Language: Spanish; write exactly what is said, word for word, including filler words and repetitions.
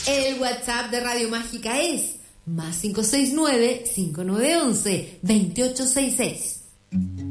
El WhatsApp de Radio Mágica es más cinco seis nueve, cinco nueve uno uno, dos ocho seis seis.